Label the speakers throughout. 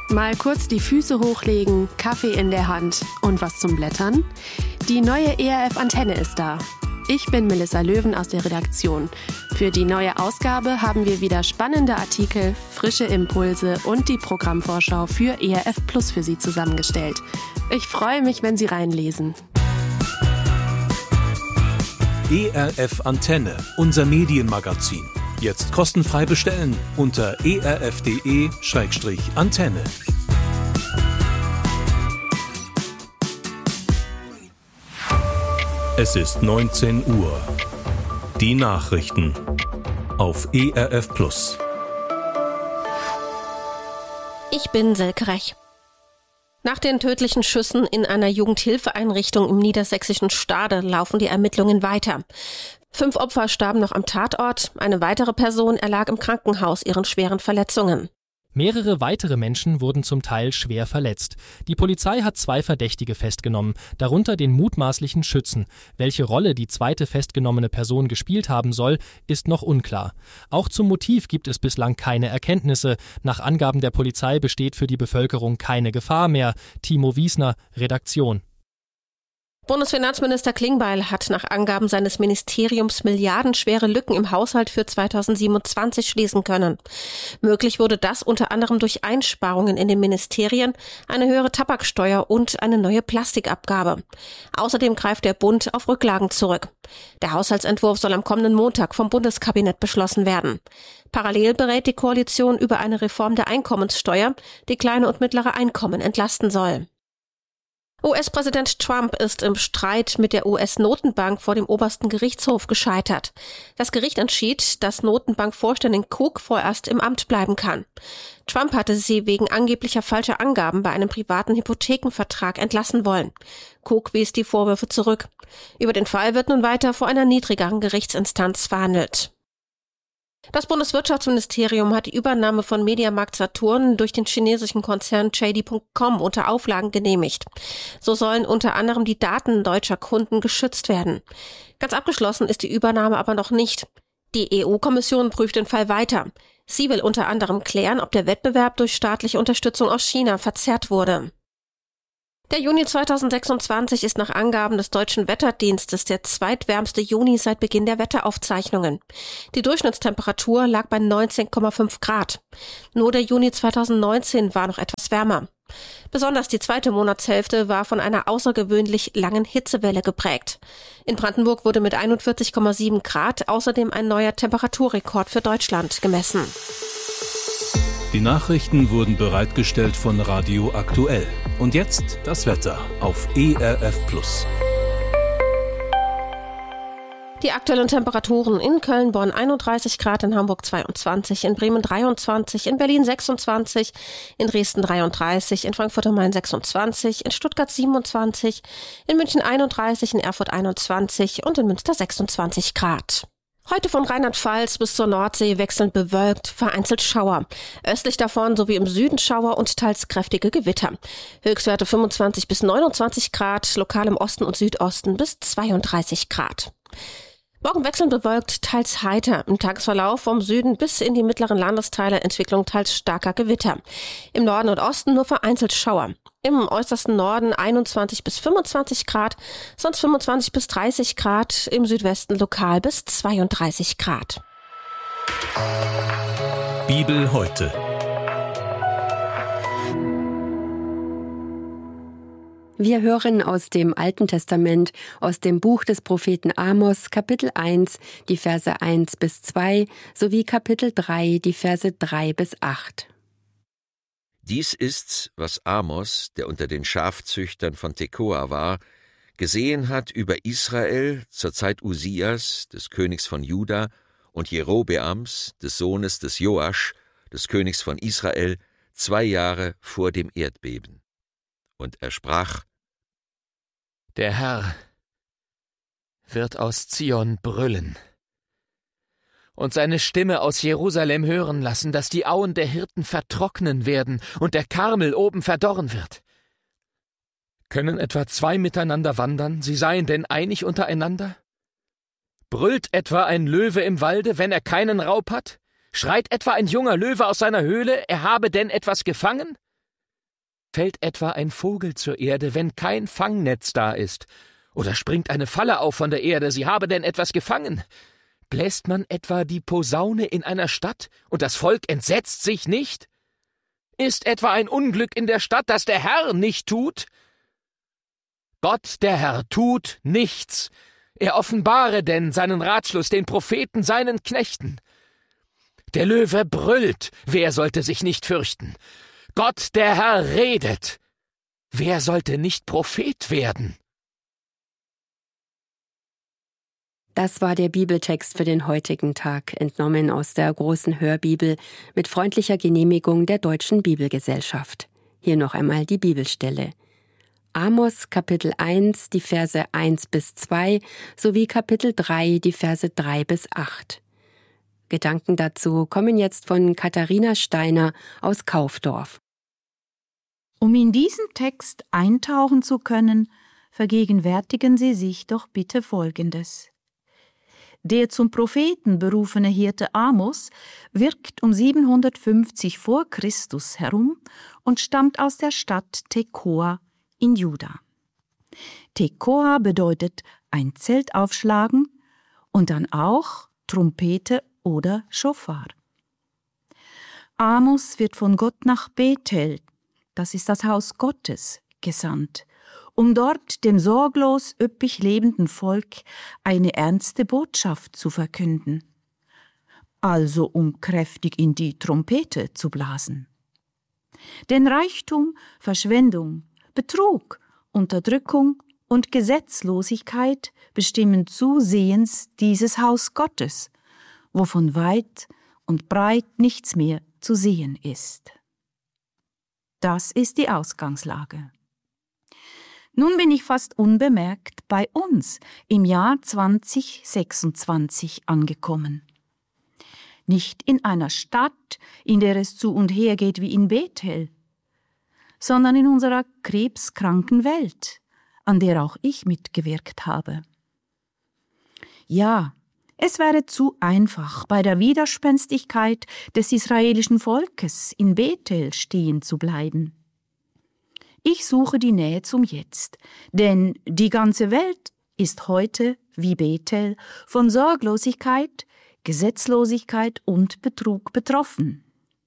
Speaker 1: Mal kurz die Füße hochlegen, Kaffee in der Hand und was zum Blättern? Die neue ERF-Antenne ist da. Ich bin Melissa Löwen aus der Redaktion. Für die neue Ausgabe haben wir wieder spannende Artikel, frische Impulse und die Programmvorschau für ERF Plus für Sie zusammengestellt. Ich freue mich, wenn Sie reinlesen.
Speaker 2: ERF Antenne, unser Medienmagazin. Jetzt kostenfrei bestellen unter erf.de/antenne. Es ist 19 Uhr. Die Nachrichten auf ERF Plus.
Speaker 3: Ich bin Silke Rech. Nach den tödlichen Schüssen in einer Jugendhilfeeinrichtung im niedersächsischen Stade laufen die Ermittlungen weiter. 5 Opfer starben noch am Tatort, eine weitere Person erlag im Krankenhaus ihren schweren Verletzungen.
Speaker 4: Mehrere weitere Menschen wurden zum Teil schwer verletzt. Die Polizei hat 2 Verdächtige festgenommen, darunter den mutmaßlichen Schützen. Welche Rolle die zweite festgenommene Person gespielt haben soll, ist noch unklar. Auch zum Motiv gibt es bislang keine Erkenntnisse. Nach Angaben der Polizei besteht für die Bevölkerung keine Gefahr mehr. Timo Wiesner, Redaktion.
Speaker 3: Bundesfinanzminister Klingbeil hat nach Angaben seines Ministeriums milliardenschwere Lücken im Haushalt für 2027 schließen können. Möglich wurde das unter anderem durch Einsparungen in den Ministerien, eine höhere Tabaksteuer und eine neue Plastikabgabe. Außerdem greift der Bund auf Rücklagen zurück. Der Haushaltsentwurf soll am kommenden Montag vom Bundeskabinett beschlossen werden. Parallel berät die Koalition über eine Reform der Einkommenssteuer, die kleine und mittlere Einkommen entlasten soll. US-Präsident Trump ist im Streit mit der US-Notenbank vor dem obersten Gerichtshof gescheitert. Das Gericht entschied, dass Notenbankvorständin Cook vorerst im Amt bleiben kann. Trump hatte sie wegen angeblicher falscher Angaben bei einem privaten Hypothekenvertrag entlassen wollen. Cook wies die Vorwürfe zurück. Über den Fall wird nun weiter vor einer niedrigeren Gerichtsinstanz verhandelt. Das Bundeswirtschaftsministerium hat die Übernahme von Mediamarkt Saturn durch den chinesischen Konzern JD.com unter Auflagen genehmigt. So sollen unter anderem die Daten deutscher Kunden geschützt werden. Ganz abgeschlossen ist die Übernahme aber noch nicht. Die EU-Kommission prüft den Fall weiter. Sie will unter anderem klären, ob der Wettbewerb durch staatliche Unterstützung aus China verzerrt wurde. Der Juni 2026 ist nach Angaben des Deutschen Wetterdienstes der zweitwärmste Juni seit Beginn der Wetteraufzeichnungen. Die Durchschnittstemperatur lag bei 19,5 Grad. Nur der Juni 2019 war noch etwas wärmer. Besonders die zweite Monatshälfte war von einer außergewöhnlich langen Hitzewelle geprägt. In Brandenburg wurde mit 41,7 Grad außerdem ein neuer Temperaturrekord für Deutschland gemessen.
Speaker 2: Die Nachrichten wurden bereitgestellt von Radio Aktuell. Und jetzt das Wetter auf ERF Plus.
Speaker 3: Die aktuellen Temperaturen in Köln, Bonn 31 Grad, in Hamburg 22, in Bremen 23, in Berlin 26, in Dresden 33, in Frankfurt am Main 26, in Stuttgart 27, in München 31, in Erfurt 21 und in Münster 26 Grad. Heute von Rheinland-Pfalz bis zur Nordsee wechselnd bewölkt, vereinzelt Schauer. Östlich davon sowie im Süden Schauer und teils kräftige Gewitter. Höchstwerte 25 bis 29 Grad, lokal im Osten und Südosten bis 32 Grad. Morgen wechselnd bewölkt, teils heiter. Im Tagesverlauf vom Süden bis in die mittleren Landesteile Entwicklung teils starker Gewitter. Im Norden und Osten nur vereinzelt Schauer. Im äußersten Norden 21 bis 25 Grad, sonst 25 bis 30 Grad, im Südwesten lokal bis 32 Grad.
Speaker 2: Bibel heute.
Speaker 1: Wir hören aus dem Alten Testament, aus dem Buch des Propheten Amos, Kapitel 1, die Verse 1 bis 2, sowie Kapitel 3, die Verse 3 bis 8.
Speaker 5: Dies ist's, was Amos, der unter den Schafzüchtern von Tekoa war, gesehen hat über Israel zur Zeit Usias, des Königs von Juda, und Jerobeams, des Sohnes des Joasch, des Königs von Israel, 2 Jahre vor dem Erdbeben. Und er sprach:
Speaker 6: Der Herr wird aus Zion brüllen und seine Stimme aus Jerusalem hören lassen, dass die Auen der Hirten vertrocknen werden und der Karmel oben verdorren wird. Können etwa 2 miteinander wandern, sie seien denn einig untereinander? Brüllt etwa ein Löwe im Walde, wenn er keinen Raub hat? Schreit etwa ein junger Löwe aus seiner Höhle, er habe denn etwas gefangen? Fällt etwa ein Vogel zur Erde, wenn kein Fangnetz da ist? Oder springt eine Falle auf von der Erde, sie habe denn etwas gefangen? Bläst man etwa die Posaune in einer Stadt, und das Volk entsetzt sich nicht? Ist etwa ein Unglück in der Stadt, das der Herr nicht tut? Gott, der Herr, tut nichts. Er offenbare denn seinen Ratschluss den Propheten, seinen Knechten. Der Löwe brüllt, wer sollte sich nicht fürchten? Gott, der Herr, redet. Wer sollte nicht Prophet werden?
Speaker 1: Das war der Bibeltext für den heutigen Tag, entnommen aus der großen Hörbibel mit freundlicher Genehmigung der Deutschen Bibelgesellschaft. Hier noch einmal die Bibelstelle. Amos Kapitel 1, die Verse 1 bis 2 sowie Kapitel 3, die Verse 3 bis 8. Gedanken dazu kommen jetzt von Katharina Steiner aus Kaufdorf.
Speaker 7: Um in diesen Text eintauchen zu können, vergegenwärtigen Sie sich doch bitte Folgendes. Der zum Propheten berufene Hirte Amos wirkt um 750 vor Christus herum und stammt aus der Stadt Tekoa in Juda. Tekoa bedeutet ein Zelt aufschlagen und dann auch Trompete oder Schofar. Amos wird von Gott nach Bethel, das ist das Haus Gottes, gesandt, um dort dem sorglos üppig lebenden Volk eine ernste Botschaft zu verkünden, also um kräftig in die Trompete zu blasen. Denn Reichtum, Verschwendung, Betrug, Unterdrückung und Gesetzlosigkeit bestimmen zusehends dieses Haus Gottes, wovon weit und breit nichts mehr zu sehen ist. Das ist die Ausgangslage. Nun bin ich fast unbemerkt bei uns im Jahr 2026 angekommen. Nicht in einer Stadt, in der es zu und her geht wie in Bethel, sondern in unserer krebskranken Welt, an der auch ich mitgewirkt habe. Ja, es wäre zu einfach, bei der Widerspenstigkeit des israelischen Volkes in Bethel stehen zu bleiben. Ich suche die Nähe zum Jetzt, denn die ganze Welt ist heute, wie Bethel, von Sorglosigkeit, Gesetzlosigkeit und Betrug betroffen.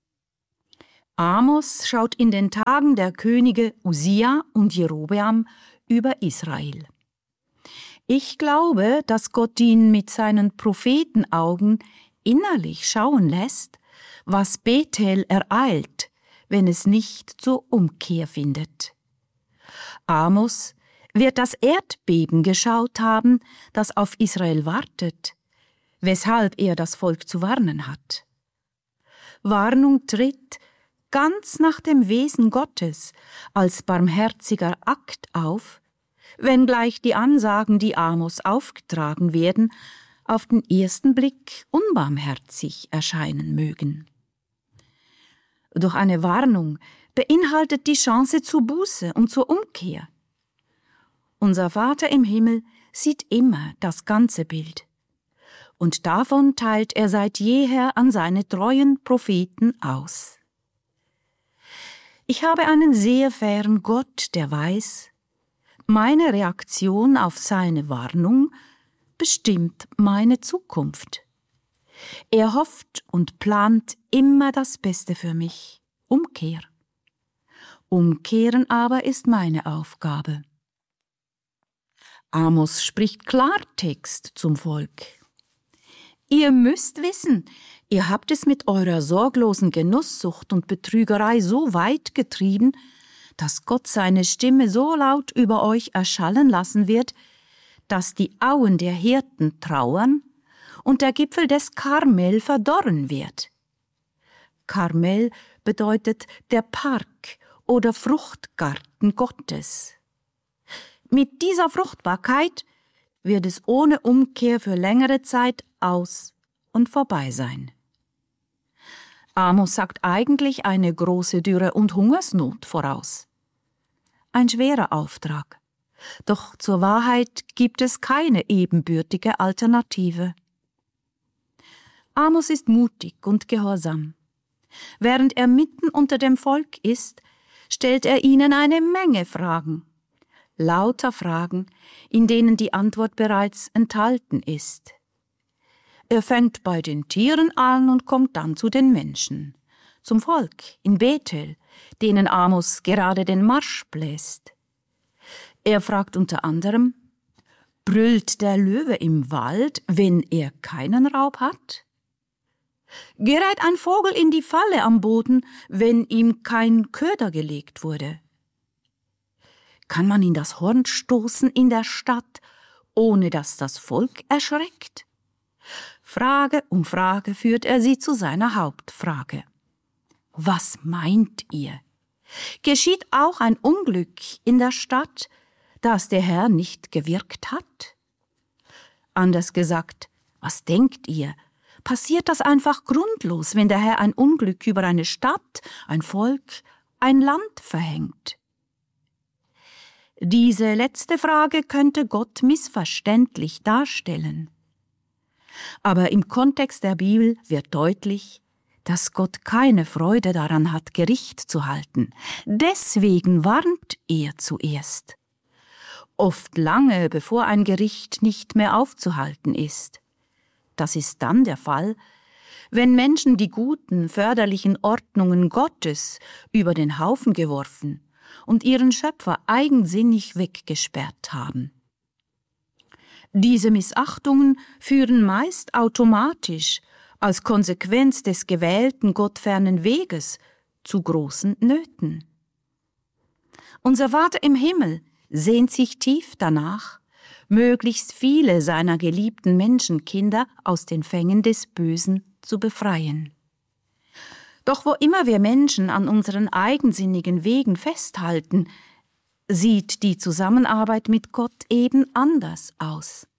Speaker 7: Amos schaut in den Tagen der Könige Usia und Jerobeam über Israel. Ich glaube, dass Gott ihn mit seinen Prophetenaugen innerlich schauen lässt, was Bethel ereilt, wenn es nicht zur Umkehr findet. Amos wird das Erdbeben geschaut haben, das auf Israel wartet, weshalb er das Volk zu warnen hat. Warnung tritt ganz nach dem Wesen Gottes als barmherziger Akt auf, wenngleich die Ansagen, die Amos aufgetragen werden, auf den ersten Blick unbarmherzig erscheinen mögen. Doch eine Warnung beinhaltet die Chance zur Buße und zur Umkehr. Unser Vater im Himmel sieht immer das ganze Bild, und davon teilt er seit jeher an seine treuen Propheten aus. Ich habe einen sehr fairen Gott, der weiß, meine Reaktion auf seine Warnung bestimmt meine Zukunft. Er hofft und plant immer das Beste für mich, Umkehr. Umkehren aber ist meine Aufgabe. Amos spricht Klartext zum Volk. Ihr müsst wissen, ihr habt es mit eurer sorglosen Genusssucht und Betrügerei so weit getrieben, dass Gott seine Stimme so laut über euch erschallen lassen wird, dass die Auen der Hirten trauern und der Gipfel des Karmel verdorren wird. Karmel bedeutet der Park oder Fruchtgarten Gottes. Mit dieser Fruchtbarkeit wird es ohne Umkehr für längere Zeit aus und vorbei sein. Amos sagt eigentlich eine große Dürre und Hungersnot voraus. Ein schwerer Auftrag, doch zur Wahrheit gibt es keine ebenbürtige Alternative. Amos ist mutig und gehorsam. Während er mitten unter dem Volk ist, stellt er ihnen eine Menge Fragen. Lauter Fragen, in denen die Antwort bereits enthalten ist. Er fängt bei den Tieren an und kommt dann zu den Menschen, zum Volk in Bethel, denen Amos gerade den Marsch bläst. Er fragt unter anderem: Brüllt der Löwe im Wald, wenn er keinen Raub hat? Gerät ein Vogel in die Falle am Boden, wenn ihm kein Köder gelegt wurde? Kann man in das Horn stoßen in der Stadt, ohne dass das Volk erschreckt? Frage um Frage führt er sie zu seiner Hauptfrage. Was meint ihr? Geschieht auch ein Unglück in der Stadt, das der Herr nicht gewirkt hat? Anders gesagt, was denkt ihr? Passiert das einfach grundlos, wenn der Herr ein Unglück über eine Stadt, ein Volk, ein Land verhängt? Diese letzte Frage könnte Gott missverständlich darstellen. Aber im Kontext der Bibel wird deutlich, dass Gott keine Freude daran hat, Gericht zu halten. Deswegen warnt er zuerst. Oft lange, bevor ein Gericht nicht mehr aufzuhalten ist. Das ist dann der Fall, wenn Menschen die guten, förderlichen Ordnungen Gottes über den Haufen geworfen und ihren Schöpfer eigensinnig weggesperrt haben. Diese Missachtungen führen meist automatisch als Konsequenz des gewählten gottfernen Weges zu großen Nöten. Unser Vater im Himmel sehnt sich tief danach, möglichst viele seiner geliebten Menschenkinder aus den Fängen des Bösen zu befreien. Doch wo immer wir Menschen an unseren eigensinnigen Wegen festhalten, sieht die Zusammenarbeit mit Gott eben anders aus.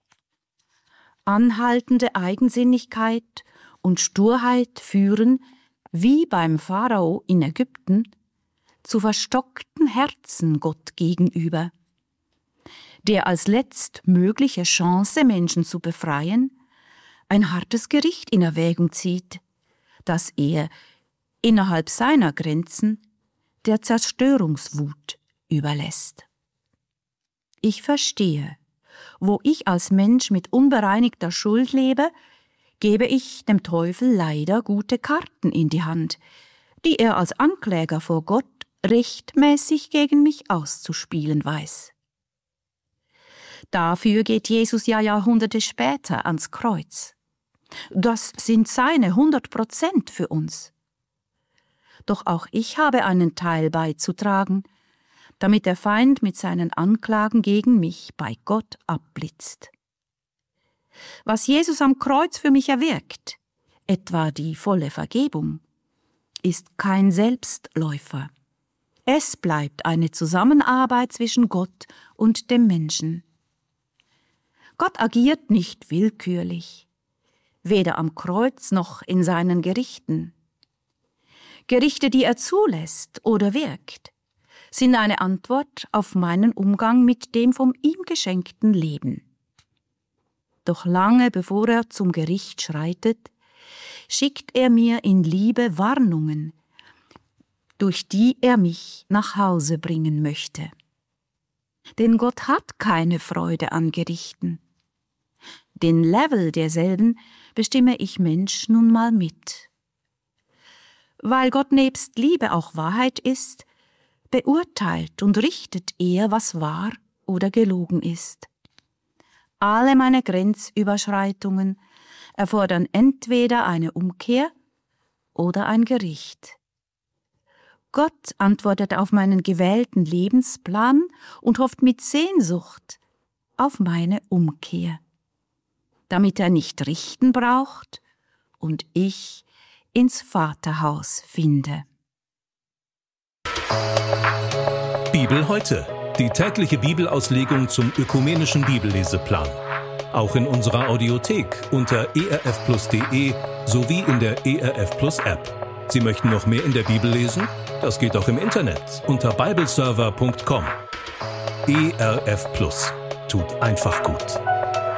Speaker 7: Anhaltende Eigensinnigkeit und Sturheit führen, wie beim Pharao in Ägypten, zu verstockten Herzen Gott gegenüber, der als letztmögliche Chance, Menschen zu befreien, ein hartes Gericht in Erwägung zieht, das er innerhalb seiner Grenzen der Zerstörungswut überlässt. Ich verstehe, wo ich als Mensch mit unbereinigter Schuld lebe, gebe ich dem Teufel leider gute Karten in die Hand, die er als Ankläger vor Gott rechtmäßig gegen mich auszuspielen weiß. Dafür geht Jesus ja Jahrhunderte später ans Kreuz. Das sind seine 100% für uns. Doch auch ich habe einen Teil beizutragen, damit der Feind mit seinen Anklagen gegen mich bei Gott abblitzt. Was Jesus am Kreuz für mich erwirkt, etwa die volle Vergebung, ist kein Selbstläufer. Es bleibt eine Zusammenarbeit zwischen Gott und dem Menschen. Gott agiert nicht willkürlich, weder am Kreuz noch in seinen Gerichten. Gerichte, die er zulässt oder wirkt, sind eine Antwort auf meinen Umgang mit dem von ihm geschenkten Leben. Doch lange bevor er zum Gericht schreitet, schickt er mir in Liebe Warnungen, durch die er mich nach Hause bringen möchte. Denn Gott hat keine Freude an Gerichten. Den Level derselben bestimme ich Mensch nun mal mit. Weil Gott nebst Liebe auch Wahrheit ist, beurteilt und richtet er, was wahr oder gelogen ist. Alle meine Grenzüberschreitungen erfordern entweder eine Umkehr oder ein Gericht. Gott antwortet auf meinen gewählten Lebensplan und hofft mit Sehnsucht auf meine Umkehr, damit er nicht richten braucht und ich ins Vaterhaus finde.
Speaker 2: Bibel heute. Die tägliche Bibelauslegung zum ökumenischen Bibelleseplan. Auch in unserer Audiothek unter erfplus.de sowie in der ERF Plus App. Sie möchten noch mehr in der Bibel lesen? Das geht auch im Internet unter bibleserver.com. ERF Plus tut einfach gut.